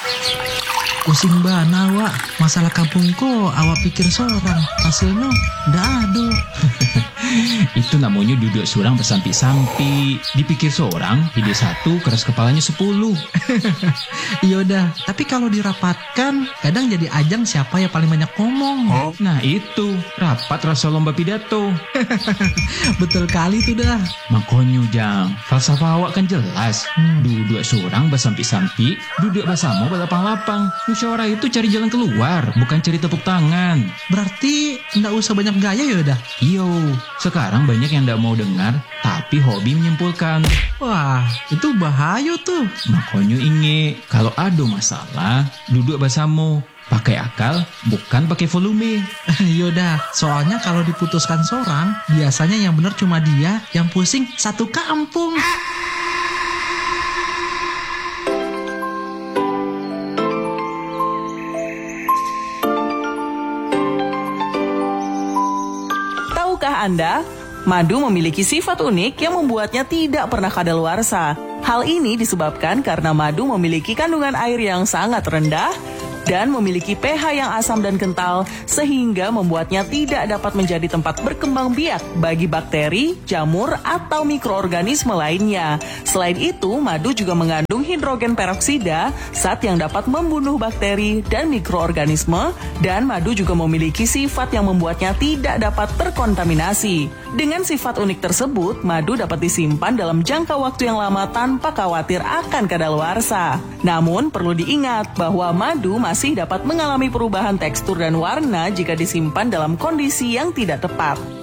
Pusing bana wak, masalah kampungku awak pikir seorang, hasilnya dado. Itu namanya duduk seorang bersampi-sampi. Dipikir seorang, ide satu, keras kepalanya 10. Yaudah, tapi kalau dirapatkan, kadang jadi ajang siapa yang paling banyak ngomong. Nah itu, rapat rasa lomba pidato. Betul kali tuh dah. Makanya Jang, falsafah awak kan jelas. Duduk seorang bersampi-sampi, duduk bersama berlapang-lapang. Musyawarah itu cari jalan keluar, bukan cari tepuk tangan. Berarti nggak usah banyak gaya yaudah. Iyo, sekarang banyak yang nggak mau dengar, tapi hobi menyimpulkan. Wah, itu bahaya tuh. Makanya inge, kalau ada masalah, duduk bersama. Pakai akal, bukan pakai volume. Yaudah, soalnya kalau diputuskan seorang, biasanya yang benar cuma dia, yang pusing satu kampung. Tahukah Anda, madu memiliki sifat unik yang membuatnya tidak pernah kadaluarsa. Hal ini disebabkan karena madu memiliki kandungan air yang sangat rendah dan memiliki pH yang asam dan kental sehingga membuatnya tidak dapat menjadi tempat berkembang biak bagi bakteri, jamur, atau mikroorganisme lainnya. Selain itu, madu juga mengandung hidrogen peroksida zat yang dapat membunuh bakteri dan mikroorganisme, dan madu juga memiliki sifat yang membuatnya tidak dapat terkontaminasi. Dengan sifat unik tersebut, madu dapat disimpan dalam jangka waktu yang lama tanpa khawatir akan kadaluarsa. Namun, perlu diingat bahwa madu masih dapat mengalami perubahan tekstur dan warna jika disimpan dalam kondisi yang tidak tepat.